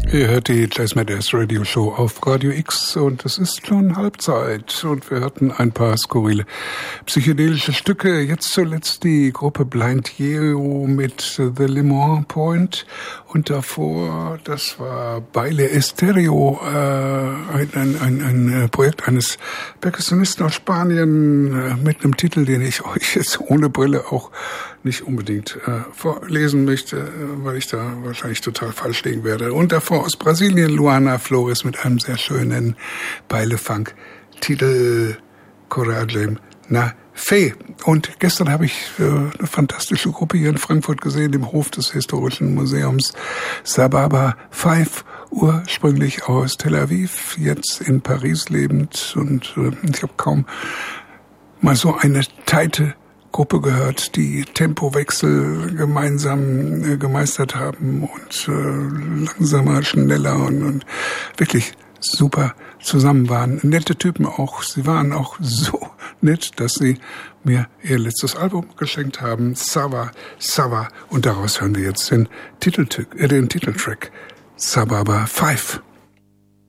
Ihr hört die Jazz Matters Radio Show auf Radio X und es ist schon Halbzeit und wir hatten ein paar skurrile psychedelische Stücke. Jetzt zuletzt die Gruppe Blind Yeo mit The Limon Point und davor, das war Baile Estéreo, ein Projekt eines Perkussionisten aus Spanien mit einem Titel, den ich euch jetzt ohne Brille auch nicht unbedingt vorlesen möchte, weil ich da wahrscheinlich total falsch liegen werde. Und davor aus Brasilien Luana Flores mit einem sehr schönen Baile-Funk-Titel Coragem na Fe. Und gestern habe ich eine fantastische Gruppe hier in Frankfurt gesehen, im Hof des Historischen Museums Sababa 5, ursprünglich aus Tel Aviv, jetzt in Paris lebend. Und ich habe kaum mal so eine tighte Gruppe gehört, die Tempowechsel gemeinsam gemeistert haben und langsamer, schneller und wirklich super zusammen waren. Nette Typen auch. Sie waren auch so nett, dass sie mir ihr letztes Album geschenkt haben, Sava Sava. Und daraus hören wir jetzt den Titeltrack Sababa 5.